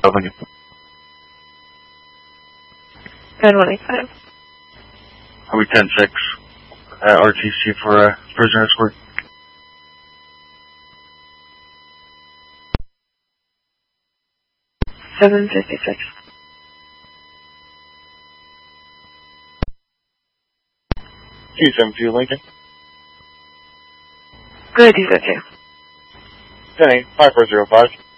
Lincoln. 9185. Highway 10-6, RTC for prisoner escort. $756. T72 Lincoln. Good, he's okay. 10-8, 5405.